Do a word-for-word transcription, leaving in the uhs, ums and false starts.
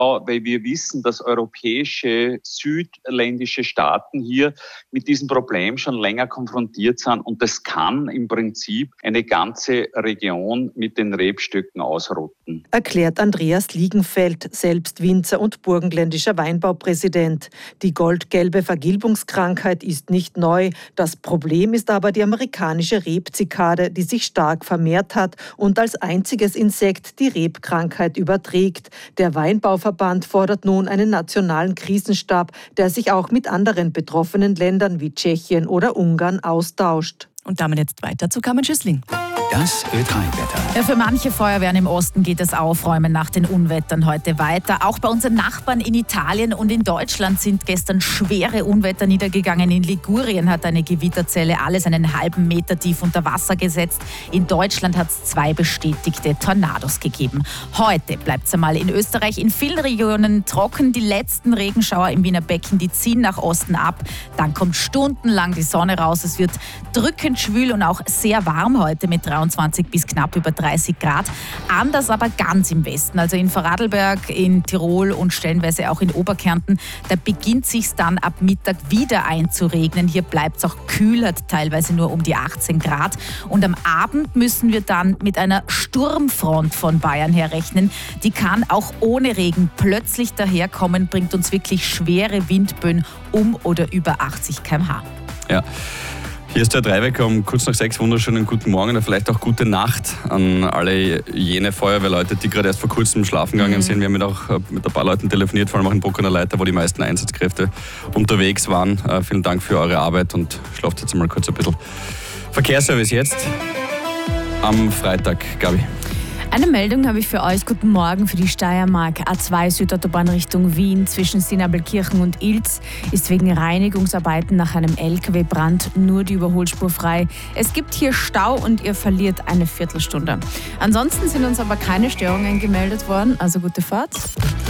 weil wir wissen, dass europäische, südländische Staaten hier mit diesem Problem schon länger konfrontiert sind und das kann im Prinzip eine ganze Region mit den Rebstöcken ausrotten. Erklärt Andreas Liegenfeld, selbst Winzer und burgenländischer Weinbaupräsident. Die goldgelbe Vergilbungskrankheit ist nicht neu. Das Problem ist aber die amerikanische Rebzikade, die sich stark vermehrt hat und als einziges Insekt die Rebkrankheit überträgt. Der Weinbauverband fordert nun einen nationalen Krisenstab, der sich auch mit anderen betroffenen Ländern wie Tschechien oder Ungarn austauscht. Und damit jetzt weiter zu Carmen Schüssling. Das Ö drei Wetter. Ja, für manche Feuerwehren im Osten geht das Aufräumen nach den Unwettern heute weiter. Auch bei unseren Nachbarn in Italien und in Deutschland sind gestern schwere Unwetter niedergegangen. In Ligurien hat eine Gewitterzelle alles einen halben Meter tief unter Wasser gesetzt. In Deutschland hat es zwei bestätigte Tornados gegeben. Heute bleibt es einmal in Österreich in vielen Regionen trocken. Die letzten Regenschauer im Wiener Becken, die ziehen nach Osten ab. Dann kommt stundenlang die Sonne raus. Es wird drückend schwül und auch sehr warm heute mit dreiundzwanzig bis knapp über dreißig Grad. Anders aber ganz im Westen, also in Vorarlberg, in Tirol und stellenweise auch in Oberkärnten. Da beginnt es sich dann ab Mittag wieder einzuregnen. Hier bleibt es auch kühl, hat teilweise nur um die achtzehn Grad. Und am Abend müssen wir dann mit einer Sturmfront von Bayern her rechnen. Die kann auch ohne Regen plötzlich daherkommen, bringt uns wirklich schwere Windböen um oder über achtzig Kilometer pro Stunde. Ja. Hier ist der Dreiwecker um kurz nach sechs. Wunderschönen guten Morgen oder vielleicht auch gute Nacht an alle jene Feuerwehrleute, die gerade erst vor kurzem schlafen gegangen mhm. sind. Wir haben mit, auch, mit ein paar Leuten telefoniert, vor allem auch in Bruckener Leiter, wo die meisten Einsatzkräfte unterwegs waren. Äh, vielen Dank für eure Arbeit und schlaft jetzt mal kurz ein bisschen. Verkehrsservice jetzt am Freitag, Gabi. Eine Meldung habe ich für euch. Guten Morgen für die Steiermark. A zwei Südautobahn Richtung Wien zwischen Sinabelkirchen und Ilz ist wegen Reinigungsarbeiten nach einem L K W-Brand nur die Überholspur frei. Es gibt hier Stau und ihr verliert eine Viertelstunde. Ansonsten sind uns aber keine Störungen gemeldet worden, also gute Fahrt.